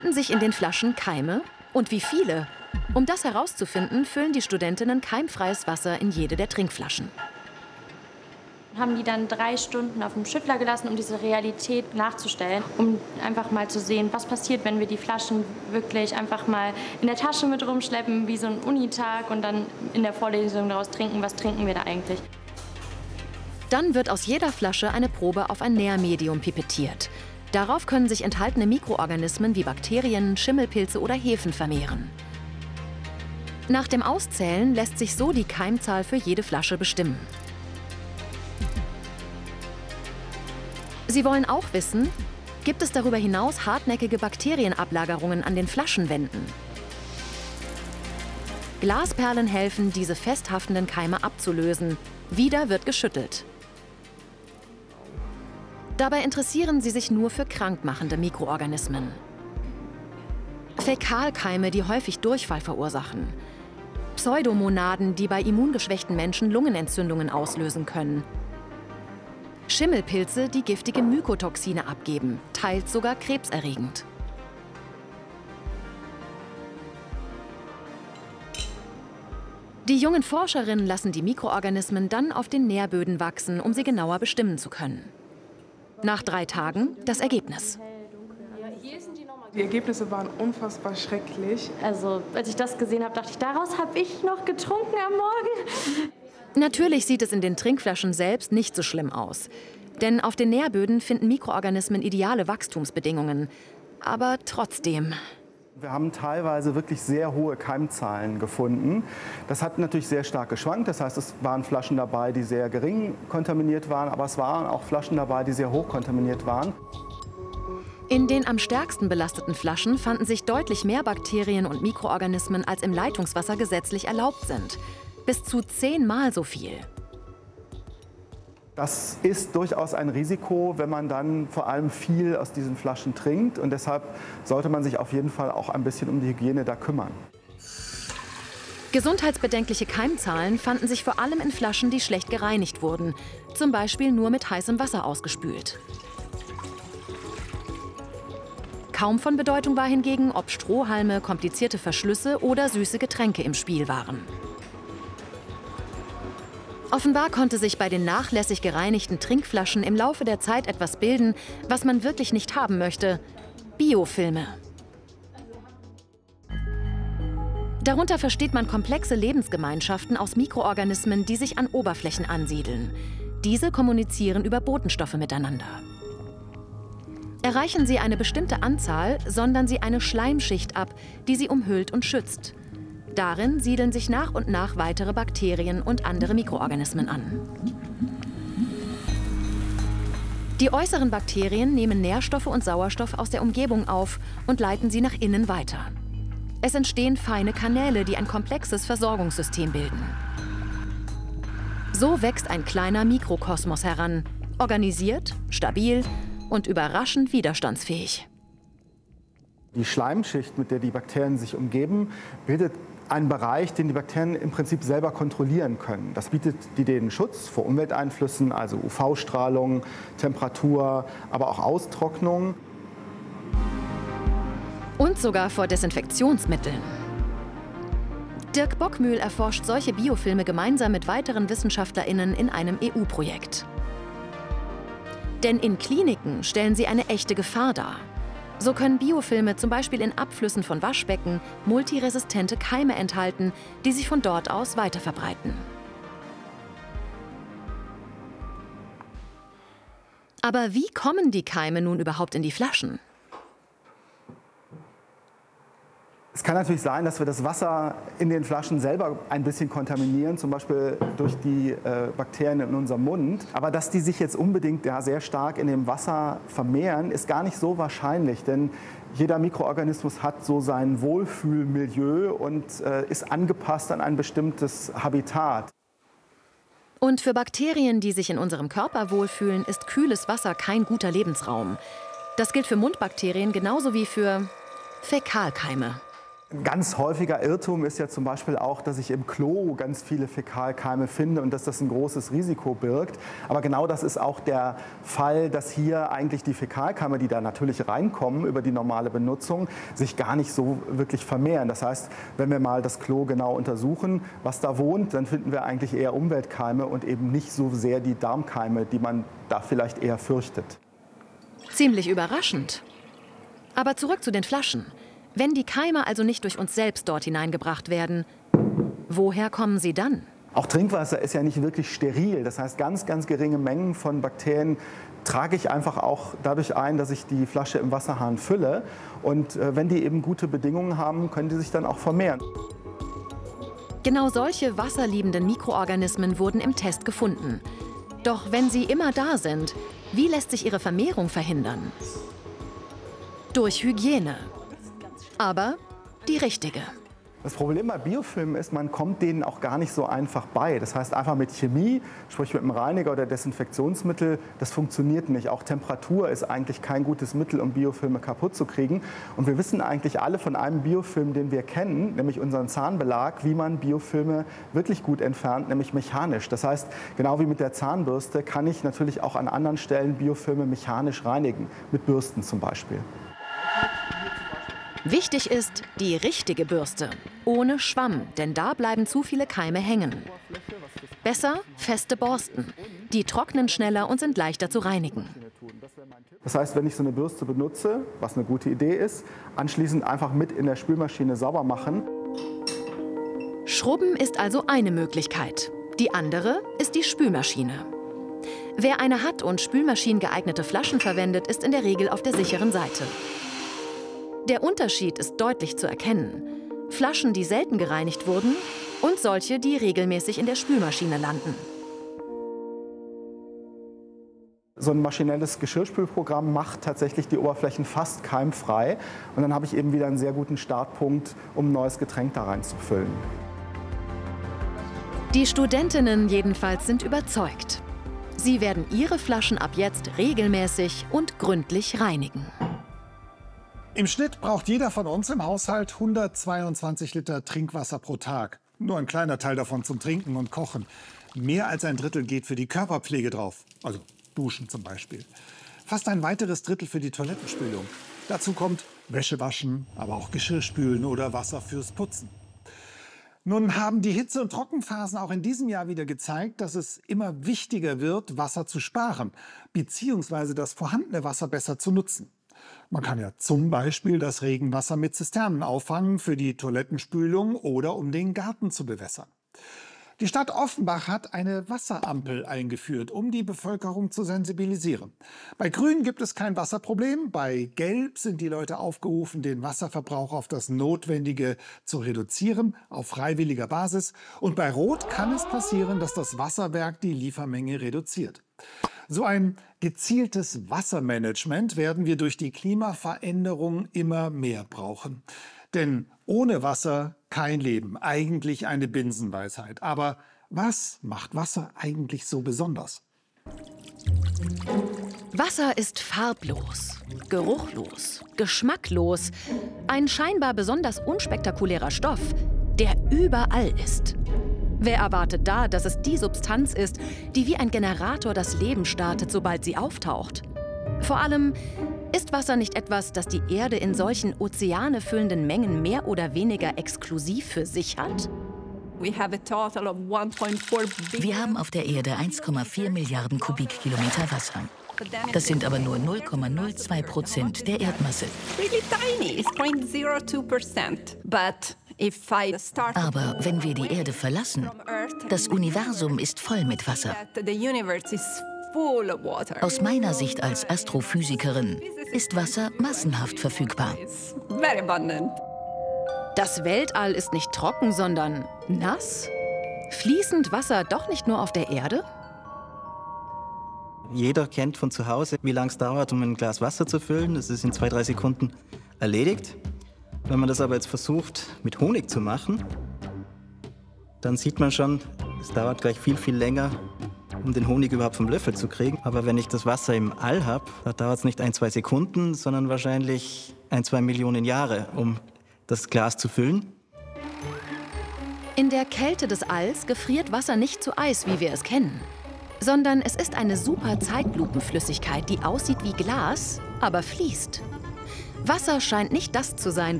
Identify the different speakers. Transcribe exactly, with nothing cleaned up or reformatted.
Speaker 1: Finden sich in den Flaschen Keime? Und wie viele? Um das herauszufinden, füllen die Studentinnen keimfreies Wasser in jede der Trinkflaschen.
Speaker 2: Haben die dann drei Stunden auf dem Schüttler gelassen, um diese Realität nachzustellen, um einfach mal zu sehen, was passiert, wenn wir die Flaschen wirklich einfach mal in der Tasche mit rumschleppen, wie so ein Unitag, und dann in der Vorlesung daraus trinken, was trinken wir da eigentlich.
Speaker 1: Dann wird aus jeder Flasche eine Probe auf ein Nährmedium pipettiert. Darauf können sich enthaltene Mikroorganismen wie Bakterien, Schimmelpilze oder Hefen vermehren. Nach dem Auszählen lässt sich so die Keimzahl für jede Flasche bestimmen. Sie wollen auch wissen, gibt es darüber hinaus hartnäckige Bakterienablagerungen an den Flaschenwänden? Glasperlen helfen, diese festhaftenden Keime abzulösen. Wieder wird geschüttelt. Dabei interessieren sie sich nur für krankmachende Mikroorganismen. Fäkalkeime, die häufig Durchfall verursachen. Pseudomonaden, die bei immungeschwächten Menschen Lungenentzündungen auslösen können. Schimmelpilze, die giftige Mykotoxine abgeben, teils sogar krebserregend. Die jungen Forscherinnen lassen die Mikroorganismen dann auf den Nährböden wachsen, um sie genauer bestimmen zu können. Nach drei Tagen das Ergebnis.
Speaker 3: Die Ergebnisse waren unfassbar schrecklich.
Speaker 2: Also, als ich das gesehen habe, dachte ich, daraus habe ich noch getrunken am Morgen.
Speaker 1: Natürlich sieht es in den Trinkflaschen selbst nicht so schlimm aus. Denn auf den Nährböden finden Mikroorganismen ideale Wachstumsbedingungen. Aber trotzdem.
Speaker 4: Wir haben teilweise wirklich sehr hohe Keimzahlen gefunden. Das hat natürlich sehr stark geschwankt. Das heißt, es waren Flaschen dabei, die sehr gering kontaminiert waren, aber es waren auch Flaschen dabei, die sehr hoch kontaminiert waren.
Speaker 1: In den am stärksten belasteten Flaschen fanden sich deutlich mehr Bakterien und Mikroorganismen, als im Leitungswasser gesetzlich erlaubt sind. Bis zu zehnmal so viel.
Speaker 4: Das ist durchaus ein Risiko, wenn man dann vor allem viel aus diesen Flaschen trinkt. Und deshalb sollte man sich auf jeden Fall auch ein bisschen um die Hygiene da kümmern.
Speaker 1: Gesundheitsbedenkliche Keimzahlen fanden sich vor allem in Flaschen, die schlecht gereinigt wurden. Zum Beispiel nur mit heißem Wasser ausgespült. Kaum von Bedeutung war hingegen, ob Strohhalme, komplizierte Verschlüsse oder süße Getränke im Spiel waren. Offenbar konnte sich bei den nachlässig gereinigten Trinkflaschen im Laufe der Zeit etwas bilden, was man wirklich nicht haben möchte: Biofilme. Darunter versteht man komplexe Lebensgemeinschaften aus Mikroorganismen, die sich an Oberflächen ansiedeln. Diese kommunizieren über Botenstoffe miteinander. Erreichen sie eine bestimmte Anzahl, sondern sie eine Schleimschicht ab, die sie umhüllt und schützt. Darin siedeln sich nach und nach weitere Bakterien und andere Mikroorganismen an. Die äußeren Bakterien nehmen Nährstoffe und Sauerstoff aus der Umgebung auf und leiten sie nach innen weiter. Es entstehen feine Kanäle, die ein komplexes Versorgungssystem bilden. So wächst ein kleiner Mikrokosmos heran, organisiert, stabil und überraschend widerstandsfähig.
Speaker 4: Die Schleimschicht, mit der die Bakterien sich umgeben, bildet einen Bereich, den die Bakterien im Prinzip selber kontrollieren können. Das bietet denen Schutz vor Umwelteinflüssen, also U V-Strahlung, Temperatur, aber auch Austrocknung.
Speaker 1: Und sogar vor Desinfektionsmitteln. Dirk Bockmühl erforscht solche Biofilme gemeinsam mit weiteren WissenschaftlerInnen in einem E U-Projekt. Denn in Kliniken stellen sie eine echte Gefahr dar. So können Biofilme zum Beispiel in Abflüssen von Waschbecken multiresistente Keime enthalten, die sich von dort aus weiterverbreiten. Aber wie kommen die Keime nun überhaupt in die Flaschen?
Speaker 4: Es kann natürlich sein, dass wir das Wasser in den Flaschen selber ein bisschen kontaminieren, zum Beispiel durch die äh, Bakterien in unserem Mund. Aber dass die sich jetzt unbedingt ja, sehr stark in dem Wasser vermehren, ist gar nicht so wahrscheinlich. Denn jeder Mikroorganismus hat so sein Wohlfühlmilieu und äh, ist angepasst an ein bestimmtes Habitat.
Speaker 1: Und für Bakterien, die sich in unserem Körper wohlfühlen, ist kühles Wasser kein guter Lebensraum. Das gilt für Mundbakterien genauso wie für Fäkalkeime.
Speaker 4: Ein ganz häufiger Irrtum ist ja zum Beispiel auch, dass ich im Klo ganz viele Fäkalkeime finde und dass das ein großes Risiko birgt. Aber genau das ist auch der Fall, dass hier eigentlich die Fäkalkeime, die da natürlich reinkommen über die normale Benutzung, sich gar nicht so wirklich vermehren. Das heißt, wenn wir mal das Klo genau untersuchen, was da wohnt, dann finden wir eigentlich eher Umweltkeime und eben nicht so sehr die Darmkeime, die man da vielleicht eher fürchtet.
Speaker 1: Ziemlich überraschend. Aber zurück zu den Flaschen. Wenn die Keime also nicht durch uns selbst dort hineingebracht werden, woher kommen sie dann?
Speaker 4: Auch Trinkwasser ist ja nicht wirklich steril. Das heißt, ganz, ganz geringe Mengen von Bakterien trage ich einfach auch dadurch ein, dass ich die Flasche im Wasserhahn fülle. Und äh, wenn die eben gute Bedingungen haben, können die sich dann auch vermehren.
Speaker 1: Genau solche wasserliebenden Mikroorganismen wurden im Test gefunden. Doch wenn sie immer da sind, wie lässt sich ihre Vermehrung verhindern? Durch Hygiene. Aber die richtige.
Speaker 4: Das Problem bei Biofilmen ist, man kommt denen auch gar nicht so einfach bei. Das heißt, einfach mit Chemie, sprich mit einem Reiniger oder Desinfektionsmittel, das funktioniert nicht. Auch Temperatur ist eigentlich kein gutes Mittel, um Biofilme kaputt zu kriegen. Und wir wissen eigentlich alle von einem Biofilm, den wir kennen, nämlich unseren Zahnbelag, wie man Biofilme wirklich gut entfernt, nämlich mechanisch. Das heißt, genau wie mit der Zahnbürste kann ich natürlich auch an anderen Stellen Biofilme mechanisch reinigen, mit Bürsten zum Beispiel.
Speaker 1: Wichtig ist die richtige Bürste, ohne Schwamm, denn da bleiben zu viele Keime hängen. Besser feste Borsten, die trocknen schneller und sind leichter zu reinigen.
Speaker 4: Das heißt, wenn ich so eine Bürste benutze, was eine gute Idee ist, anschließend einfach mit in der Spülmaschine sauber machen.
Speaker 1: Schrubben ist also eine Möglichkeit. Die andere ist die Spülmaschine. Wer eine hat und spülmaschinengeeignete Flaschen verwendet, ist in der Regel auf der sicheren Seite. Der Unterschied ist deutlich zu erkennen. Flaschen, die selten gereinigt wurden, und solche, die regelmäßig in der Spülmaschine landen.
Speaker 4: So ein maschinelles Geschirrspülprogramm macht tatsächlich die Oberflächen fast keimfrei. Und dann habe ich eben wieder einen sehr guten Startpunkt, um ein neues Getränk da reinzufüllen.
Speaker 1: Die Studentinnen jedenfalls sind überzeugt. Sie werden ihre Flaschen ab jetzt regelmäßig und gründlich reinigen.
Speaker 5: Im Schnitt braucht jeder von uns im Haushalt hundertzweiundzwanzig Liter Trinkwasser pro Tag. Nur ein kleiner Teil davon zum Trinken und Kochen. Mehr als ein Drittel geht für die Körperpflege drauf, also Duschen zum Beispiel. Fast ein weiteres Drittel für die Toilettenspülung. Dazu kommt Wäsche waschen, aber auch Geschirrspülen oder Wasser fürs Putzen. Nun haben die Hitze- und Trockenphasen auch in diesem Jahr wieder gezeigt, dass es immer wichtiger wird, Wasser zu sparen, beziehungsweise das vorhandene Wasser besser zu nutzen. Man kann ja zum Beispiel das Regenwasser mit Zisternen auffangen für die Toilettenspülung oder um den Garten zu bewässern. Die Stadt Offenbach hat eine Wasserampel eingeführt, um die Bevölkerung zu sensibilisieren. Bei Grün gibt es kein Wasserproblem, bei Gelb sind die Leute aufgerufen, den Wasserverbrauch auf das Notwendige zu reduzieren, auf freiwilliger Basis. Und bei Rot kann es passieren, dass das Wasserwerk die Liefermenge reduziert. So ein gezieltes Wassermanagement werden wir durch die Klimaveränderung immer mehr brauchen. Denn ohne Wasser kein Leben, eigentlich eine Binsenweisheit. Aber was macht Wasser eigentlich so besonders?
Speaker 1: Wasser ist farblos, geruchlos, geschmacklos. Ein scheinbar besonders unspektakulärer Stoff, der überall ist. Wer erwartet da, dass es die Substanz ist, die wie ein Generator das Leben startet, sobald sie auftaucht? Vor allem, ist Wasser nicht etwas, das die Erde in solchen Ozeane füllenden Mengen mehr oder weniger exklusiv für sich hat?
Speaker 6: Wir haben auf der Erde eins Komma vier Milliarden Kubikkilometer Wasser. Das sind aber nur null Komma null zwei Prozent der Erdmasse. Aber wenn wir die Erde verlassen, das Universum ist voll mit Wasser. Aus meiner Sicht als Astrophysikerin ist Wasser massenhaft verfügbar.
Speaker 1: Das Weltall ist nicht trocken, sondern nass? Fließend Wasser doch nicht nur auf der Erde?
Speaker 7: Jeder kennt von zu Hause, wie lange es dauert, um ein Glas Wasser zu füllen. Das ist in zwei, drei Sekunden erledigt. Wenn man das aber jetzt versucht, mit Honig zu machen, dann sieht man schon, es dauert gleich viel, viel länger, um den Honig überhaupt vom Löffel zu kriegen. Aber wenn ich das Wasser im All habe, da dauert es nicht ein, zwei Sekunden, sondern wahrscheinlich ein, zwei Millionen Jahre, um das Glas zu füllen.
Speaker 1: In der Kälte des Alls gefriert Wasser nicht zu Eis, wie wir es kennen, sondern es ist eine super Zeitlupenflüssigkeit, die aussieht wie Glas, aber fließt. Wasser scheint nicht das zu sein,